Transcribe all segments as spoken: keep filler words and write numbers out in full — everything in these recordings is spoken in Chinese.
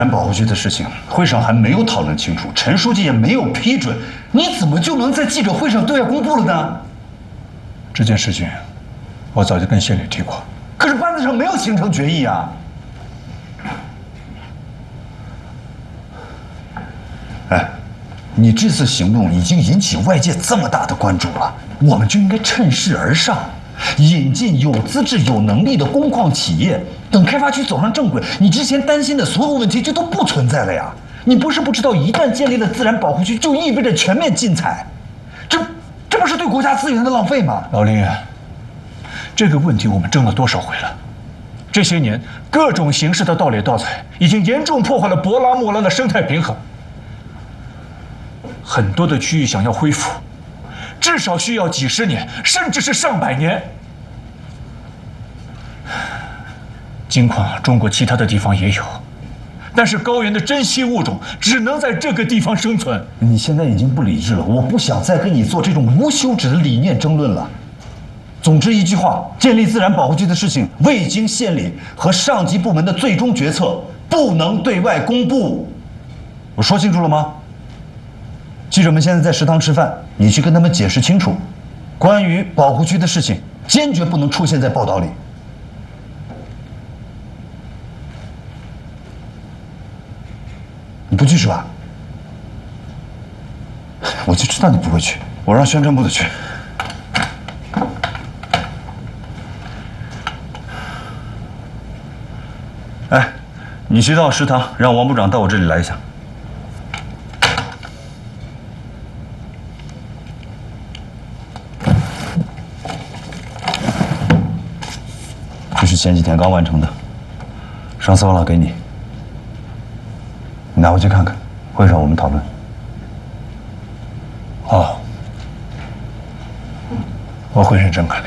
保护区的事情，会上还没有讨论清楚，陈书记也没有批准，你怎么就能在记者会上对外公布了呢？ 这件事情，我早就跟县里提过， 可是班子上没有形成决议啊。哎，你这次行动已经引起外界这么大的关注了，我们就应该趁势而上。 引进有资质、有能力的工矿企业，等开发区走上正轨，你之前担心的所有问题就都不存在了呀！你不是不知道，一旦建立了自然保护区，就意味着全面禁采，这这不是对国家资源的浪费吗？ 老林，这个问题我们争了多少回了？这些年各种形式的盗猎盗采，已经严重破坏了博拉莫拉的生态平衡。很多的区域想要恢复， 至少需要几十年，甚至是上百年。金矿中国其他的地方也有，但是高原的珍稀物种只能在这个地方生存。 你现在已经不理智了，我不想再跟你做这种无休止的理念争论了。总之一句话，建立自然保护区的事情未经县里和上级部门的最终决策，不能对外公布。我说清楚了吗？ 记者们现在在食堂吃饭，你去跟他们解释清楚，关于保护区的事情，坚决不能出现在报道里。你不去是吧？我就知道你不会去，我让宣传部的去。哎，你去到食堂，让王部长到我这里来一下。 这是前几天刚完成的，上色了，给你，你拿回去看看，会上我们讨论。 好，我会认真看的。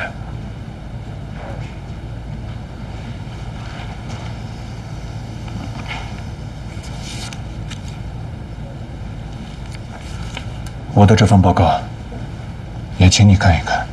我的这份报告，也请你看一看。